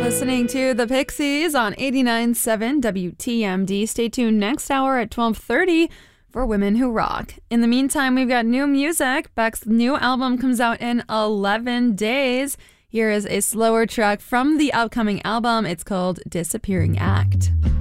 Listening to the Pixies on 89.7 WTMD. Stay tuned next hour at 12:30 for Women Who Rock. In the meantime, we've got new music. Beck's new album comes out in 11 days. Here is a slower track from the upcoming album. It's called Disappearing Act.